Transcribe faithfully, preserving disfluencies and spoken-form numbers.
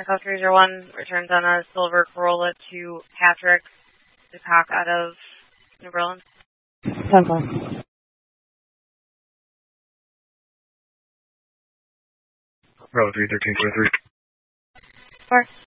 Echo three zero one returns on a silver Corolla to Patrick DeCock out of New Orleans. ten four. Bravo three thirteen twenty-three. Four.